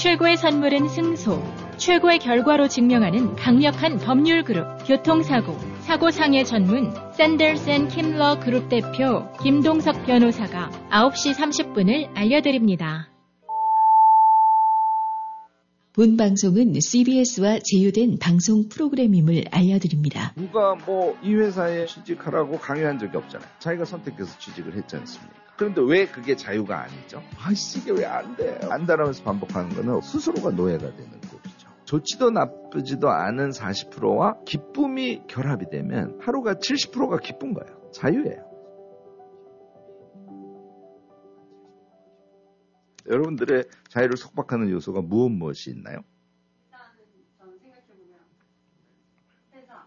최고의 선물은 승소. 최고의 결과로 증명하는 강력한 법률 그룹 교통사고, 사고상해 전문 샌더스 앤 킴러 그룹 대표 김동석 변호사가 9시 30분을 알려드립니다. 본 방송은 CBS와 제휴된 방송 프로그램임을 알려드립니다. 누가 이 회사에 취직하라고 강요한 적이 없잖아요. 자기가 선택해서 취직을 했지 않습니까? 그런데 왜 그게 자유가 아니죠? 이게 왜 안 돼? 안다라면서 반복하는 거는 스스로가 노예가 되는 꼴이죠. 좋지도 나쁘지도 않은 40%와 기쁨이 결합이 되면 하루가 70%가 기쁜 거예요. 자유예요. 여러분들의 자유를 속박하는 요소가 무엇이 있나요? 일단은 저는 생각해보면 회사.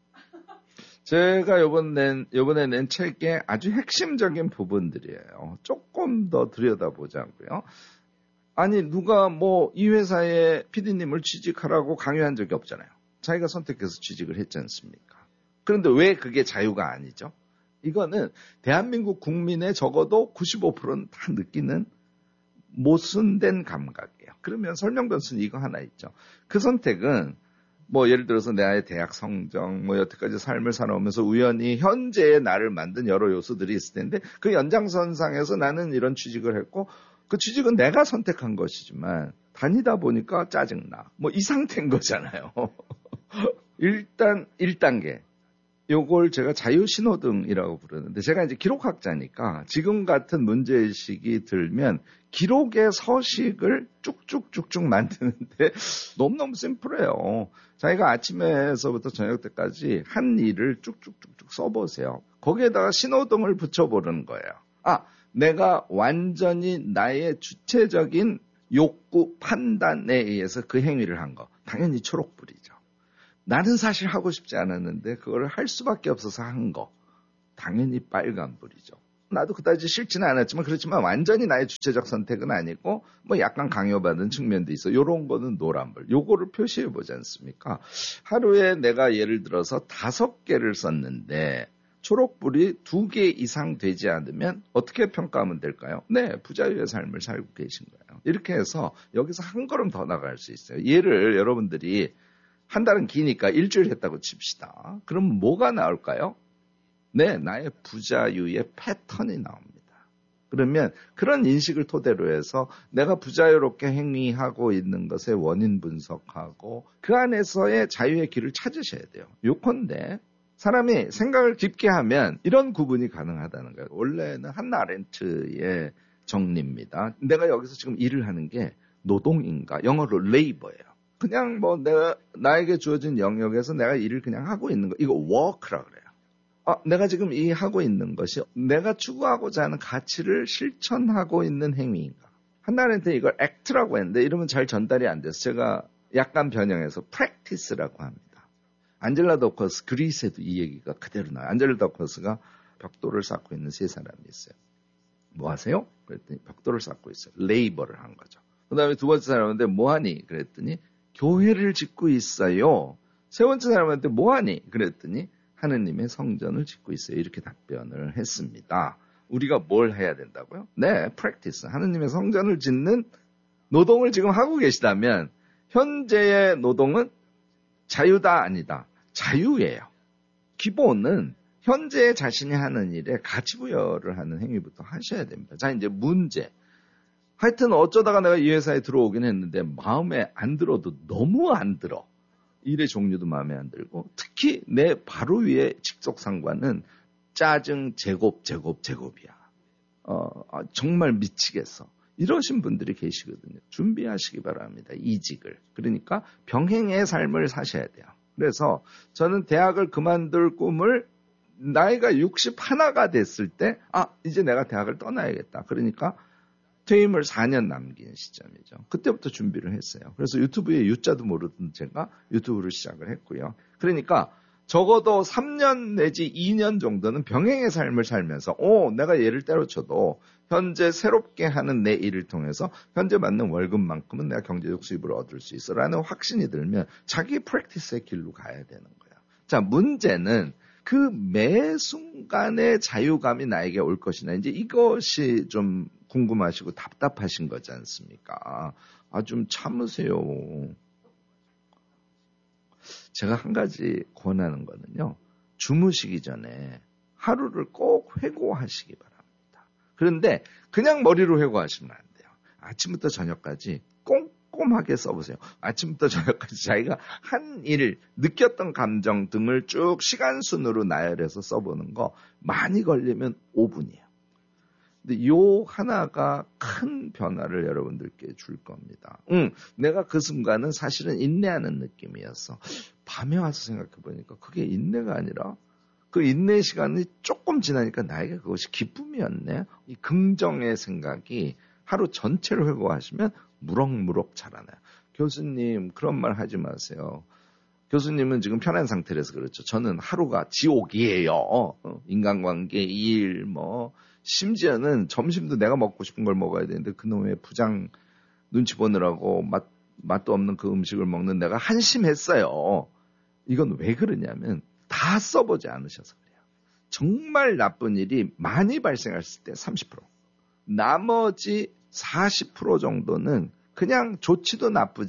제가 요번에 낸 책의 아주 핵심적인 부분들이에요. 조금 더 들여다보자고요. 아니 누가 이 회사에 PD님을 취직하라고 강요한 적이 없잖아요. 자기가 선택해서 취직을 했지 않습니까? 그런데 왜 그게 자유가 아니죠? 이거는 대한민국 국민의 적어도 95%는 다 느끼는 모순된 감각이에요. 그러면 설명 변수는 이거 하나 있죠. 그 선택은 예를 들어서 내 아이의 대학 성적, 여태까지 삶을 살아오면서 우연히 현재의 나를 만든 여러 요소들이 있을 텐데 그 연장선상에서 나는 이런 취직을 했고 그 취직은 내가 선택한 것이지만 다니다 보니까 짜증나. 이 상태인 거잖아요. 일단 1단계. 요걸 제가 자유신호등이라고 부르는데 제가 이제 기록학자니까 지금 같은 문제의식이 들면 기록의 서식을 쭉쭉쭉쭉 만드는데 너무너무 심플해요. 자기가 아침에서부터 저녁 때까지 한 일을 쭉쭉쭉쭉 써보세요. 거기에다가 신호등을 붙여보는 거예요. 내가 완전히 나의 주체적인 욕구, 판단에 의해서 그 행위를 한 거. 당연히 초록불이죠. 나는 사실 하고 싶지 않았는데 그걸 할 수밖에 없어서 한 거. 당연히 빨간불이죠. 나도 그다지 싫지는 않았지만 그렇지만 완전히 나의 주체적 선택은 아니고 약간 강요받은 측면도 있어. 요런 거는 노란불. 요거를 표시해 보지 않습니까? 하루에 내가 예를 들어서 5개를 썼는데 초록불이 2개 이상 되지 않으면 어떻게 평가하면 될까요? 네, 부자유의 삶을 살고 계신 거예요. 이렇게 해서 여기서 한 걸음 더 나갈 수 있어요. 얘를 여러분들이 한 달은 기니까 일주일 했다고 칩시다. 그럼 뭐가 나올까요? 네, 나의 부자유의 패턴이 나옵니다. 그러면 그런 인식을 토대로 해서 내가 부자유롭게 행위하고 있는 것의 원인 분석하고 그 안에서의 자유의 길을 찾으셔야 돼요. 요컨대 사람이 생각을 깊게 하면 이런 구분이 가능하다는 거예요. 원래는 한나 아렌트의 정리입니다. 내가 여기서 지금 일을 하는 게 노동인가? 영어로 레이버예요. 그냥 나에게 주어진 영역에서 내가 일을 그냥 하고 있는 거. 이거 워크라 그래요. 내가 지금 이 하고 있는 것이 내가 추구하고자 하는 가치를 실천하고 있는 행위인가. 한나한테 이걸 act라고 했는데 이러면 잘 전달이 안 돼서 제가 약간 변형해서 practice라고 합니다. 안젤라 더커스 그리스에도 이 얘기가 그대로 나와요. 안젤라 더커스가 벽돌을 쌓고 있는 3사람이 있어요. 뭐 하세요? 그랬더니 벽돌을 쌓고 있어요. 레이버를 한 거죠. 그 다음에 두 번째 사람한테 뭐 하니? 그랬더니 교회를 짓고 있어요. 세 번째 사람한테 뭐 하니? 그랬더니 하느님의 성전을 짓고 있어요. 이렇게 답변을 했습니다. 우리가 뭘 해야 된다고요? 네, practice. 하느님의 성전을 짓는 노동을 지금 하고 계시다면 현재의 노동은 자유다 아니다. 자유예요. 기본은 현재 자신이 하는 일에 가치 부여를 하는 행위부터 하셔야 됩니다. 자, 이제 문제. 하여튼 어쩌다가 내가 이 회사에 들어오긴 했는데 마음에 안 들어도 너무 안 들어. 일의 종류도 마음에 안 들고 특히 내 바로 위에 직속상관은 짜증 제곱이야. 정말 미치겠어. 이러신 분들이 계시거든요. 준비하시기 바랍니다. 이직을. 그러니까 병행의 삶을 사셔야 돼요. 그래서 저는 대학을 그만둘 꿈을 나이가 61가 됐을 때 이제 내가 대학을 떠나야겠다. 그러니까 퇴임을 4년 남긴 시점이죠. 그때부터 준비를 했어요. 그래서 유튜브에 U자도 모르던 제가 유튜브를 시작을 했고요. 그러니까 적어도 3년 내지 2년 정도는 병행의 삶을 살면서 내가 얘를 때려쳐도 현재 새롭게 하는 내 일을 통해서 현재 받는 월급만큼은 내가 경제적 수입을 얻을 수 있어 라는 확신이 들면 자기 프랙티스의 길로 가야 되는 거예요. 자, 문제는 그 매 순간의 자유감이 나에게 올 것이나 이제 이것이 좀 궁금하시고 답답하신 거지 않습니까? 좀 참으세요. 제가 한 가지 권하는 거는요. 주무시기 전에 하루를 꼭 회고하시기 바랍니다. 그런데 그냥 머리로 회고하시면 안 돼요. 아침부터 저녁까지 꼼꼼하게 써보세요. 아침부터 저녁까지 자기가 한 일, 느꼈던 감정 등을 쭉 시간순으로 나열해서 써보는 거 많이 걸리면 5분이에요. 근데 요 하나가 큰 변화를 여러분들께 줄 겁니다. 내가 그 순간은 사실은 인내하는 느낌이었어. 밤에 와서 생각해보니까 그게 인내가 아니라 그 인내 시간이 조금 지나니까 나에게 그것이 기쁨이었네. 이 긍정의 생각이 하루 전체를 회고하시면 무럭무럭 자라나요. 교수님 그런 말 하지 마세요. 교수님은 지금 편한 상태라서 그렇죠. 저는 하루가 지옥이에요. 인간관계, 일, 심지어는 점심도 내가 먹고 싶은 걸 먹어야 되는데 그놈의 부장 눈치 보느라고 맛도 없는 그 음식을 먹는 내가 한심했어요. 이건 왜 그러냐면 다 써보지 않으셔서 그래요. 정말 나쁜 일이 많이 발생했을 때 30%. 나머지 40% 정도는 그냥 좋지도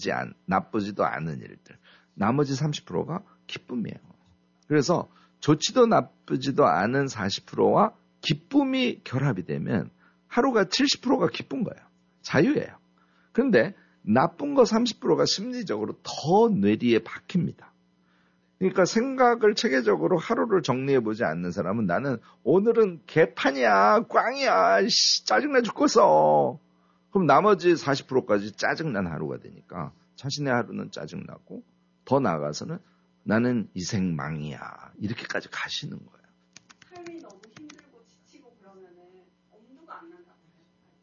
나쁘지도 않은 일들. 나머지 30%가 기쁨이에요. 그래서 좋지도 나쁘지도 않은 40%와 기쁨이 결합이 되면 하루가 70%가 기쁜 거예요. 자유예요. 그런데 나쁜 거 30%가 심리적으로 더 뇌리에 박힙니다. 그러니까 생각을 체계적으로 하루를 정리해보지 않는 사람은 나는 오늘은 개판이야, 꽝이야, 짜증나 죽겠어. 그럼 나머지 40%까지 짜증난 하루가 되니까 자신의 하루는 짜증나고 더 나아가서는 나는 이생 망이야. 이렇게까지 가시는 거예요. 삶이 너무 힘들고 지치고 그러면은 엄두가 안 난다고 해요.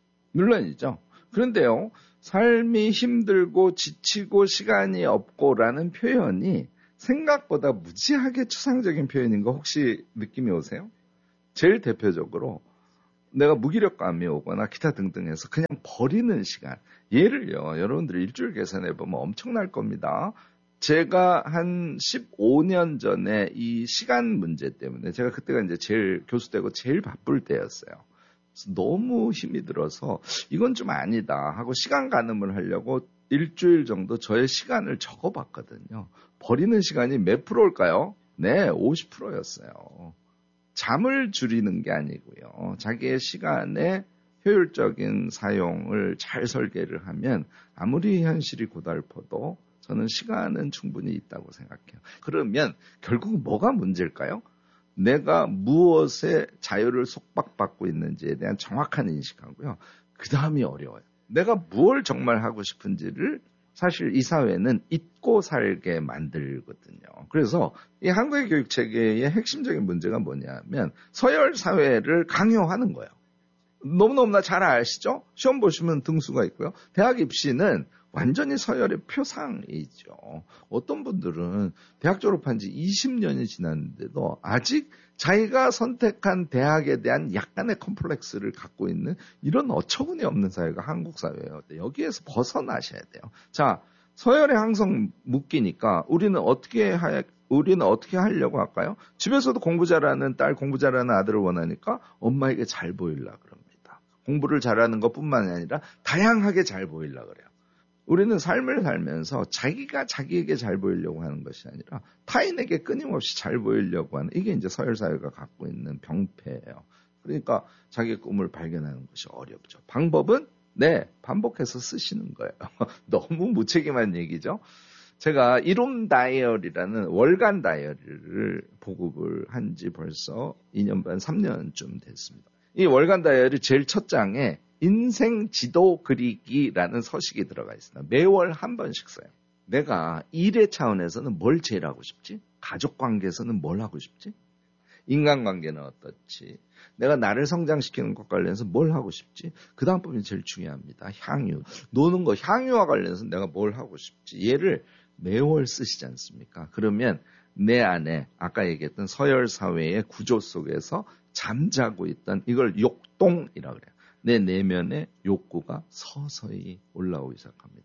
물론이죠. 그런데요. 삶이 힘들고 지치고 시간이 없고라는 표현이 생각보다 무지하게 추상적인 표현인 거 혹시 느낌이 오세요? 제일 대표적으로 내가 무기력감이 오거나 기타 등등 해서 그냥 버리는 시간. 예를요. 여러분들 일주일 계산해보면 엄청날 겁니다. 제가 한 15년 전에 이 시간 문제 때문에 제가 그때가 이제 제일 교수되고 제일 바쁠 때였어요. 그래서 너무 힘이 들어서 이건 좀 아니다 하고 시간 가늠을 하려고 일주일 정도 저의 시간을 적어봤거든요. 버리는 시간이 몇 프로일까요? 네, 50%였어요. 잠을 줄이는 게 아니고요. 자기의 시간의 효율적인 사용을 잘 설계를 하면 아무리 현실이 고달퍼도 저는 시간은 충분히 있다고 생각해요. 그러면 결국 뭐가 문제일까요? 내가 무엇에 자유를 속박받고 있는지에 대한 정확한 인식하고요. 그 다음이 어려워요. 내가 무엇을 정말 하고 싶은지를 사실 이 사회는 잊고 살게 만들거든요. 그래서 이 한국의 교육체계의 핵심적인 문제가 뭐냐면 서열 사회를 강요하는 거예요. 너무너무나 잘 아시죠? 시험 보시면 등수가 있고요. 대학 입시는 완전히 서열의 표상이죠. 어떤 분들은 대학 졸업한 지 20년이 지났는데도 아직 자기가 선택한 대학에 대한 약간의 컴플렉스를 갖고 있는 이런 어처구니 없는 사회가 한국 사회예요. 여기에서 벗어나셔야 돼요. 자, 서열에 항상 묶이니까 우리는 어떻게 하려고 할까요? 집에서도 공부 잘하는 딸, 공부 잘하는 아들을 원하니까 엄마에게 잘 보이려고 그럽니다. 공부를 잘하는 것뿐만 아니라 다양하게 잘 보이려고 그래요. 우리는 삶을 살면서 자기가 자기에게 잘 보이려고 하는 것이 아니라 타인에게 끊임없이 잘 보이려고 하는 이게 이제 서열사회가 갖고 있는 병폐예요. 그러니까 자기의 꿈을 발견하는 것이 어렵죠. 방법은 반복해서 쓰시는 거예요. 너무 무책임한 얘기죠. 제가 이룸 다이어리라는 월간 다이어리를 보급을 한 지 벌써 2년 반, 3년쯤 됐습니다. 이 월간 다이어리 제일 첫 장에 인생 지도 그리기라는 서식이 들어가 있습니다. 매월 한 번씩 써요. 내가 일의 차원에서는 뭘 제일 하고 싶지? 가족 관계에서는 뭘 하고 싶지? 인간관계는 어떻지? 내가 나를 성장시키는 것 관련해서 뭘 하고 싶지? 그 다음 부분이 제일 중요합니다. 향유. 노는 거, 향유와 관련해서 내가 뭘 하고 싶지? 얘를 매월 쓰시지 않습니까? 그러면 내 안에 아까 얘기했던 서열사회의 구조 속에서 잠자고 있던 이걸 욕동이라고 그래요. 내 내면의 욕구가 서서히 올라오기 시작합니다.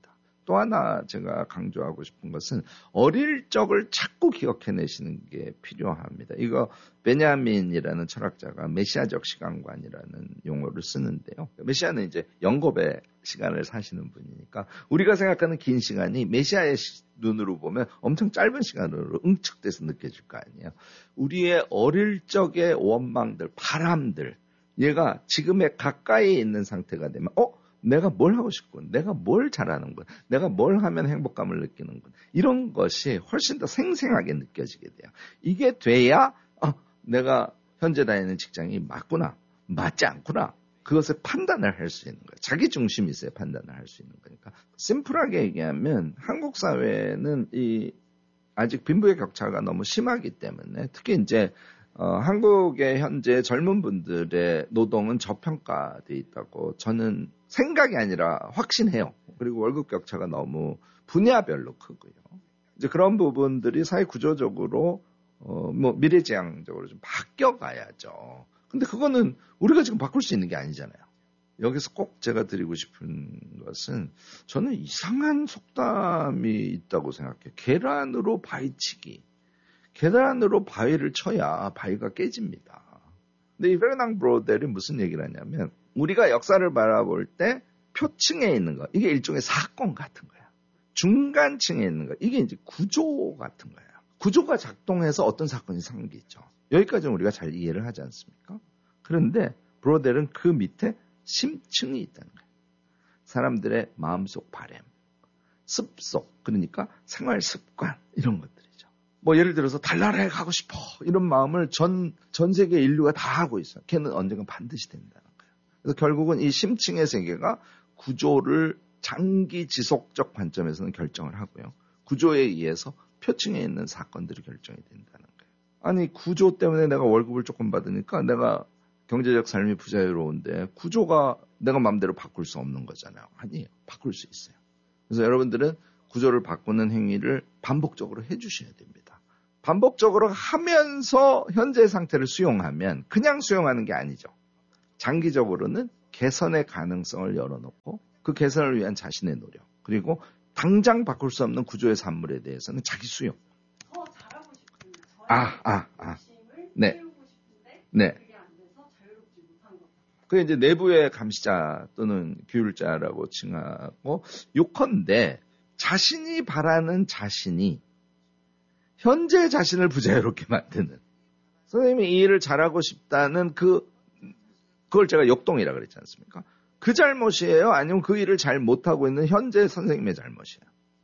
또 하나 제가 강조하고 싶은 것은 어릴 적을 자꾸 기억해내시는 게 필요합니다. 이거 베냐민이라는 철학자가 메시아적 시간관이라는 용어를 쓰는데요. 메시아는 이제 영겁의 시간을 사시는 분이니까 우리가 생각하는 긴 시간이 메시아의 눈으로 보면 엄청 짧은 시간으로 응축돼서 느껴질 거 아니에요. 우리의 어릴 적의 원망들, 바람들, 얘가 지금에 가까이 있는 상태가 되면 내가 뭘 하고 싶군, 내가 뭘 잘하는군, 내가 뭘 하면 행복감을 느끼는군, 이런 것이 훨씬 더 생생하게 느껴지게 돼요. 이게 돼야 내가 현재 다니는 직장이 맞구나, 맞지 않구나, 그것을 판단을 할 수 있는 거예요. 자기 중심이 있어야 판단을 할 수 있는 거니까. 심플하게 얘기하면 한국 사회는 아직 빈부의 격차가 너무 심하기 때문에 특히 이제 한국의 현재 젊은 분들의 노동은 저평가돼 있다고 저는 생각이 아니라 확신해요. 그리고 월급 격차가 너무 분야별로 크고요. 이제 그런 부분들이 사회 구조적으로 미래지향적으로 좀 바뀌어가야죠. 근데 그거는 우리가 지금 바꿀 수 있는 게 아니잖아요. 여기서 꼭 제가 드리고 싶은 것은 저는 이상한 속담이 있다고 생각해요. 계란으로 바위치기. 계란으로 바위를 쳐야 바위가 깨집니다. 근데 이 페르낭 브로델이 무슨 얘기를 하냐면 우리가 역사를 바라볼 때 표층에 있는 거, 이게 일종의 사건 같은 거야. 중간층에 있는 거, 이게 이제 구조 같은 거야. 구조가 작동해서 어떤 사건이 생기죠. 여기까지는 우리가 잘 이해를 하지 않습니까? 그런데 브로델은 그 밑에 심층이 있다는 거예요. 사람들의 마음속 바램, 습속, 그러니까 생활 습관, 이런 것들이죠. 예를 들어서 달나라에 가고 싶어, 이런 마음을 전 세계 인류가 다 하고 있어요. 걔는 언젠가 반드시 된다는 거예요. 그래서 결국은 이 심층의 세계가 구조를 장기 지속적 관점에서는 결정을 하고요. 구조에 의해서 표층에 있는 사건들이 결정이 된다는 거예요. 아니, 구조 때문에 내가 월급을 조금 받으니까 내가 경제적 삶이 부자유로운데 구조가 내가 마음대로 바꿀 수 없는 거잖아요. 아니에요. 바꿀 수 있어요. 그래서 여러분들은 구조를 바꾸는 행위를 반복적으로 해주셔야 됩니다. 반복적으로 하면서 현재 상태를 수용하면 그냥 수용하는 게 아니죠. 장기적으로는 개선의 가능성을 열어놓고 그 개선을 위한 자신의 노력, 그리고 당장 바꿀 수 없는 구조의 산물에 대해서는 자기 수용. 더 잘하고 싶은 저의 네. 키우고 싶은데 네. 그게 안 돼서 자유롭지 못한 것. 그게 이제 내부의 감시자 또는 규율자라고 칭하고, 요컨대 자신이 바라는 자신이 현재 자신을 부자유롭게 만드는, 선생님이 이 일을 잘하고 싶다는 그걸 제가 역동이라고 그랬지 않습니까? 그 잘못이에요? 아니면 그 일을 잘 못하고 있는 현재 선생님의 잘못이에요?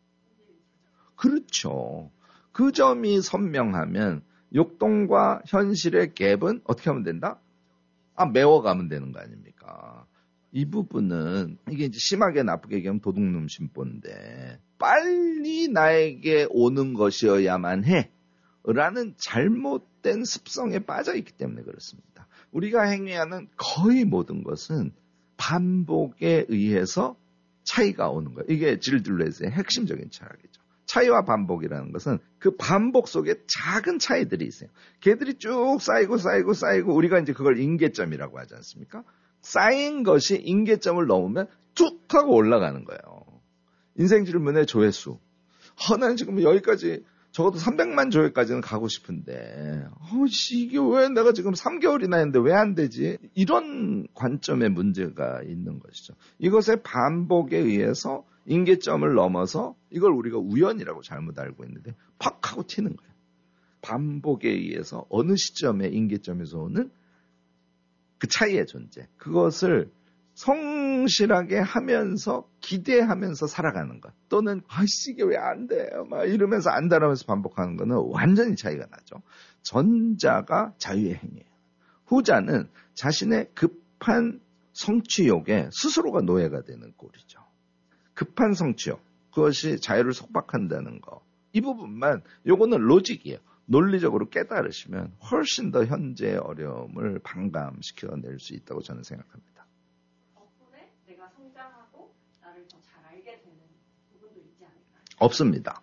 그렇죠. 그 점이 선명하면 역동과 현실의 갭은 어떻게 하면 된다? 메워가면 되는 거 아닙니까? 이 부분은 이게 이제 심하게 나쁘게 얘기하면 도둑놈 심보인데 빨리 나에게 오는 것이어야만 해 라는 잘못된 습성에 빠져 있기 때문에 그렇습니다. 우리가 행위하는 거의 모든 것은 반복에 의해서 차이가 오는 거예요. 이게 질들렛의 핵심적인 철학이죠. 차이와 반복이라는 것은 그 반복 속에 작은 차이들이 있어요. 걔들이 쭉 쌓이고 우리가 이제 그걸 인계점이라고 하지 않습니까? 쌓인 것이 인계점을 넘으면 쭉 하고 올라가는 거예요. 인생 질문의 조회수. 나는 지금 여기까지 적어도 300만 조회까지는 가고 싶은데 이게 왜 내가 지금 3개월이나 했는데 왜 안 되지? 이런 관점의 문제가 있는 것이죠. 이것의 반복에 의해서 인계점을 넘어서 이걸 우리가 우연이라고 잘못 알고 있는데 팍 하고 튀는 거예요. 반복에 의해서 어느 시점에 인계점에서 오는 그 차이의 존재, 그것을 성실하게 하면서 기대하면서 살아가는 것, 또는 이게 왜 안 돼요? 막 이러면서 안달하면서 반복하는 거는 완전히 차이가 나죠. 전자가 자유의 행위예요. 후자는 자신의 급한 성취욕에 스스로가 노예가 되는 꼴이죠. 급한 성취욕, 그것이 자유를 속박한다는 거, 이 부분만, 요거는 로직이에요. 논리적으로 깨달으시면 훨씬 더 현재의 어려움을 반감시켜낼 수 있다고 저는 생각합니다. 덕분에 내가 성장하고 나를 더 잘 알게 되는 부분도 있지 않을까요? 없습니다.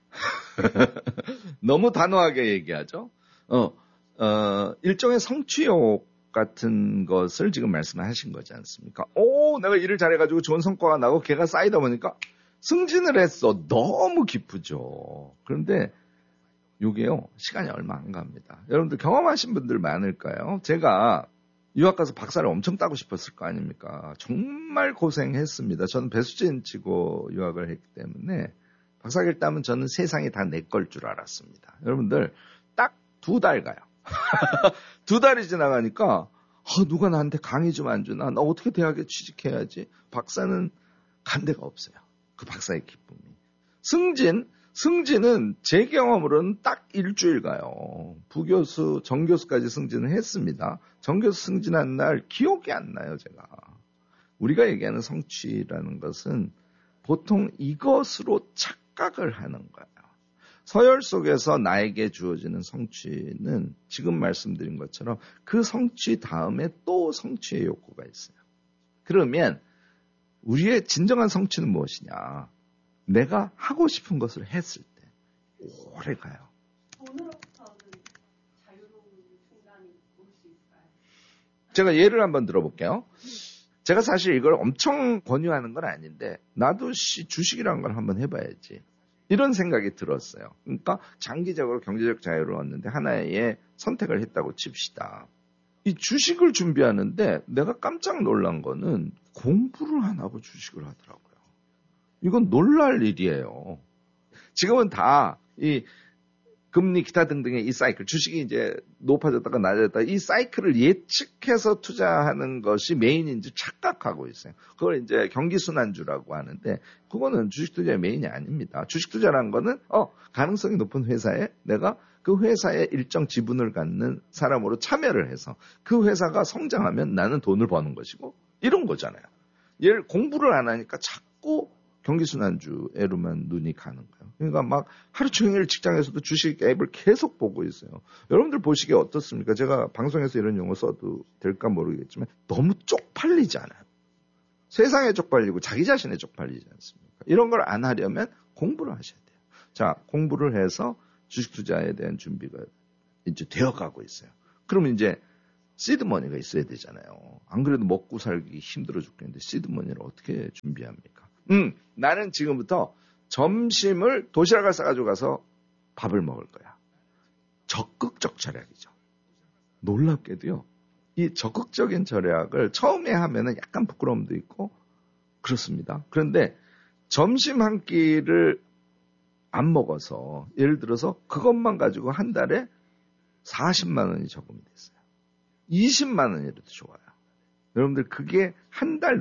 너무 단호하게 얘기하죠. 일종의 성취욕 같은 것을 지금 말씀하신 거지 않습니까? 내가 일을 잘해가지고 좋은 성과가 나고 걔가 쌓이다 보니까 승진을 했어. 너무 기쁘죠. 그런데 이게요, 시간이 얼마 안 갑니다. 여러분들 경험하신 분들 많을까요? 제가 유학 가서 박사를 엄청 따고 싶었을 거 아닙니까? 정말 고생했습니다. 저는 배수진 치고 유학을 했기 때문에 박사학위를 따면 저는 세상이 다 내 걸 줄 알았습니다. 여러분들 딱 2달 가요. 2달이 지나가니까 누가 나한테 강의 좀 안 주나? 나 어떻게 대학에 취직해야지? 박사는 간 데가 없어요. 그 박사의 기쁨이. 승진은 제 경험으로는 딱 일주일 가요. 부교수, 정교수까지 승진을 했습니다. 정교수 승진한 날 기억이 안 나요, 제가. 우리가 얘기하는 성취라는 것은 보통 이것으로 착각을 하는 거예요. 서열 속에서 나에게 주어지는 성취는 지금 말씀드린 것처럼 그 성취 다음에 또 성취의 욕구가 있어요. 그러면 우리의 진정한 성취는 무엇이냐? 내가 하고 싶은 것을 했을 때 오래 가요. 돈으로부터는 자유로운 순간이 올 수 있을까요? 제가 예를 한번 들어볼게요. 제가 사실 이걸 엄청 권유하는 건 아닌데 나도 주식이라는 걸 한번 해봐야지. 이런 생각이 들었어요. 그러니까 장기적으로 경제적 자유를 얻는데 하나의 선택을 했다고 칩시다. 이 주식을 준비하는데 내가 깜짝 놀란 거는 공부를 안 하고 주식을 하더라고요. 이건 놀랄 일이에요. 지금은 다 이 금리 기타 등등의 이 사이클, 주식이 이제 높아졌다가 낮아졌다가 이 사이클을 예측해서 투자하는 것이 메인인 줄 착각하고 있어요. 그걸 이제 경기순환주라고 하는데 그거는 주식 투자의 메인이 아닙니다. 주식 투자라는 거는 가능성이 높은 회사에 내가 그 회사에 일정 지분을 갖는 사람으로 참여를 해서 그 회사가 성장하면 나는 돈을 버는 것이고 이런 거잖아요. 얘를 공부를 안 하니까 자꾸 경기순환주에로만 눈이 가는 거예요. 그러니까 막 하루 종일 직장에서도 주식 앱을 계속 보고 있어요. 여러분들 보시기에 어떻습니까? 제가 방송에서 이런 용어 써도 될까 모르겠지만 너무 쪽팔리지 않아요. 세상에 쪽팔리고 자기 자신에 쪽팔리지 않습니까? 이런 걸 안 하려면 공부를 하셔야 돼요. 자, 공부를 해서 주식 투자에 대한 준비가 이제 되어가고 있어요. 그러면 이제 시드머니가 있어야 되잖아요. 안 그래도 먹고 살기 힘들어 죽겠는데 시드머니를 어떻게 준비합니까? 나는 지금부터 점심을 도시락을 싸가지고 가서 밥을 먹을 거야. 적극적 절약이죠. 놀랍게도요. 이 적극적인 절약을 처음에 하면은 약간 부끄러움도 있고 그렇습니다. 그런데 점심 한 끼를 안 먹어서 예를 들어서 그것만 가지고 한 달에 40만 원이 저금이 됐어요. 20만 원이라도 좋아요. 여러분들 그게 한 달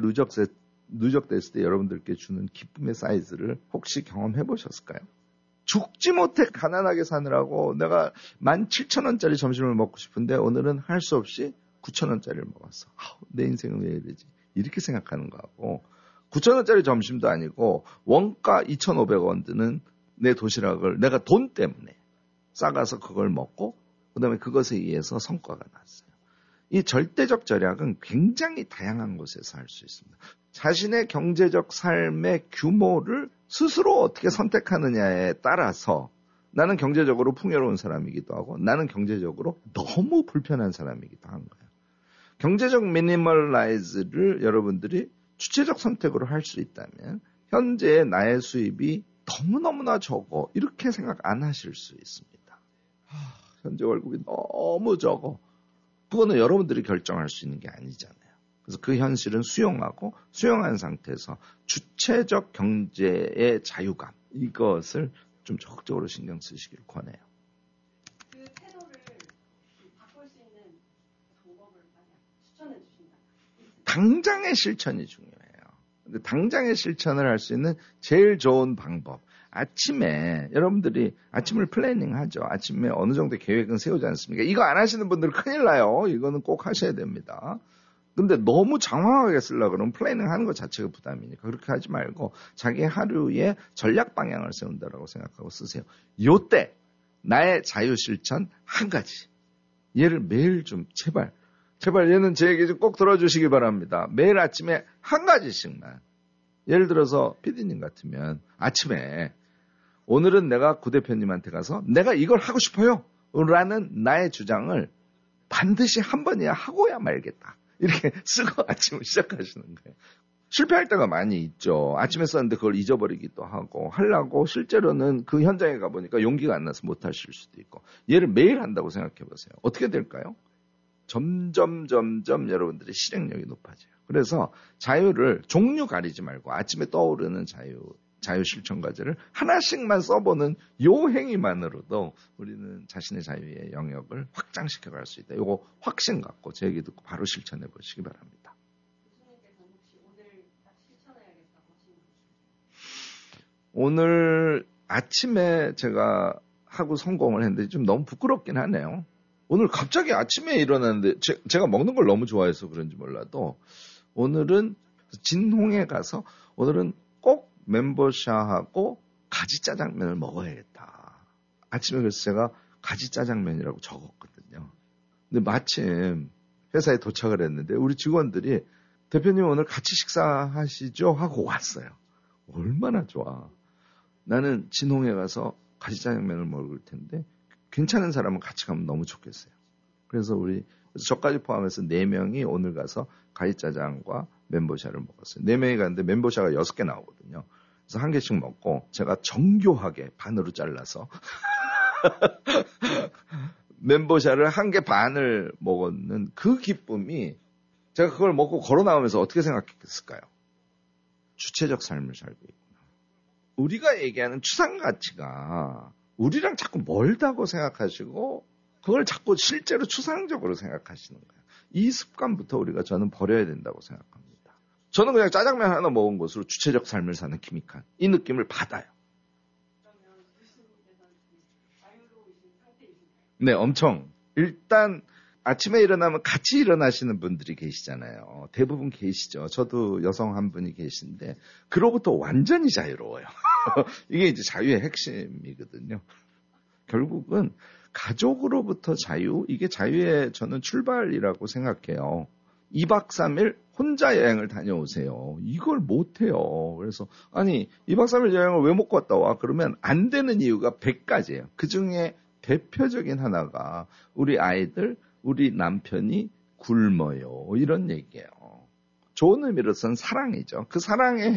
누적됐을 때 여러분들께 주는 기쁨의 사이즈를 혹시 경험해 보셨을까요? 죽지 못해 가난하게 사느라고 내가 17,000원짜리 점심을 먹고 싶은데 오늘은 할 수 없이 9,000원짜리를 먹었어. 내 인생은 왜 이러지? 이렇게 생각하는 거하고 9,000원짜리 점심도 아니고 원가 2,500원 드는 내 도시락을 내가 돈 때문에 싸가서 그걸 먹고 그다음에 그것에 의해서 성과가 났어요. 이 절대적 절약은 굉장히 다양한 곳에서 할 수 있습니다. 자신의 경제적 삶의 규모를 스스로 어떻게 선택하느냐에 따라서 나는 경제적으로 풍요로운 사람이기도 하고 나는 경제적으로 너무 불편한 사람이기도 한 거예요. 경제적 미니멀라이즈를 여러분들이 주체적 선택으로 할 수 있다면 현재 나의 수입이 너무너무나 적어 이렇게 생각 안 하실 수 있습니다. 현재 월급이 너무 적어. 그거는 여러분들이 결정할 수 있는 게 아니잖아요. 그래서 그 현실은 수용하고 수용한 상태에서 주체적 경제의 자유감 이것을 좀 적극적으로 신경 쓰시기를 권해요. 그 태도를 바꿀 수 있는 방법을 추천해 주신다. 당장의 실천이 중요해요. 근데 당장의 실천을 할 수 있는 제일 좋은 방법. 아침에 여러분들이 아침을 플래닝 하죠. 아침에 어느 정도 계획은 세우지 않습니까? 이거 안 하시는 분들은 큰일 나요. 이거는 꼭 하셔야 됩니다. 근데 너무 장황하게 쓰려고 그러면 플래닝 하는 것 자체가 부담이니까 그렇게 하지 말고 자기 하루의 전략 방향을 세운다라고 생각하고 쓰세요. 요때 나의 자유 실천 한 가지. 얘를 매일 좀 제발 얘는 제 얘기 좀 꼭 들어주시기 바랍니다. 매일 아침에 한 가지씩만. 예를 들어서 PD님 같으면 아침에 오늘은 내가 구 대표님한테 가서 내가 이걸 하고 싶어요 라는 나의 주장을 반드시 한 번이야 하고야 말겠다. 이렇게 쓰고 아침을 시작하시는 거예요. 실패할 때가 많이 있죠. 아침에 썼는데 그걸 잊어버리기도 하고 하려고 실제로는 그 현장에 가보니까 용기가 안 나서 못 하실 수도 있고 얘를 매일 한다고 생각해 보세요. 어떻게 될까요? 점점 여러분들의 실행력이 높아져요. 그래서 자유를 종류 가리지 말고 아침에 떠오르는 자유 실천 과제를 하나씩만 써보는 요 행위만으로도 우리는 자신의 자유의 영역을 확장시켜 갈 수 있다. 요거 확신 갖고 제 얘기 듣고 바로 실천해 보시기 바랍니다. 교수님께서는 혹시 오늘 딱 실천해야겠다고 하시는 거 오늘 아침에 제가 하고 성공을 했는데 좀 너무 부끄럽긴 하네요. 오늘 갑자기 아침에 일어났는데 제가 먹는 걸 너무 좋아해서 그런지 몰라도 오늘은 진홍에 가서 오늘은 꼭 멘보샤하고 가지짜장면을 먹어야겠다. 아침에 그래서 제가 가지짜장면이라고 적었거든요. 근데 마침 회사에 도착을 했는데 우리 직원들이 대표님 오늘 같이 식사하시죠? 하고 왔어요. 얼마나 좋아. 나는 진홍에 가서 가지짜장면을 먹을 텐데 괜찮은 사람은 같이 가면 너무 좋겠어요. 그래서 저까지 포함해서 4명이 오늘 가서 가지짜장과 멘보샤를 먹었어요. 4명이 갔는데 멘보샤가 6개 나오거든요. 그래서 한 개씩 먹고 제가 정교하게 반으로 잘라서 멘보샤를 1개 반을 먹었는 그 기쁨이 제가 그걸 먹고 걸어 나오면서 어떻게 생각했을까요? 주체적 삶을 살고 있구나. 우리가 얘기하는 추상 가치가 우리랑 자꾸 멀다고 생각하시고 그걸 자꾸 실제로 추상적으로 생각하시는 거예요. 이 습관부터 우리가 저는 버려야 된다고 생각합니다. 저는 그냥 짜장면 하나 먹은 것으로 주체적 삶을 사는 김익환. 이 느낌을 받아요. 그러면 교수님께서는 자유로우신 상태이신가요? 네, 엄청. 일단 아침에 일어나면 같이 일어나시는 분들이 계시잖아요. 대부분 계시죠. 저도 여성 한 분이 계신데 그로부터 완전히 자유로워요. 이게 이제 자유의 핵심이거든요. 결국은 가족으로부터 자유, 이게 자유의 저는 출발이라고 생각해요. 2박 3일 혼자 여행을 다녀오세요. 이걸 못해요. 그래서 아니 2박 3일 여행을 왜 못 갔다 와? 그러면 안 되는 이유가 100가지예요. 그중에 대표적인 하나가 우리 아이들, 우리 남편이 굶어요. 이런 얘기예요. 좋은 의미로서는 사랑이죠. 그 사랑의